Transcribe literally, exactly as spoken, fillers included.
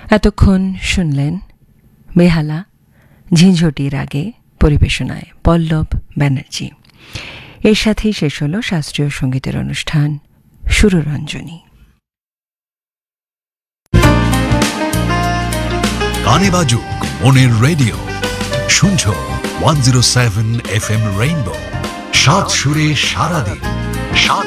এতক্ষণ শুনলেন বেহালা ঝিঁঝটির আগে পরিবেশনায় পল্লব ব্যানার্জি। এর সাথেই শেষ হল শাস্ত্রীয় সঙ্গীতের অনুষ্ঠান সুররঞ্জনী। গানে বাজুক মনের রেডিও, শুনছো one zero seven F M rainbow, সাত সুরে সারাদিন। সাত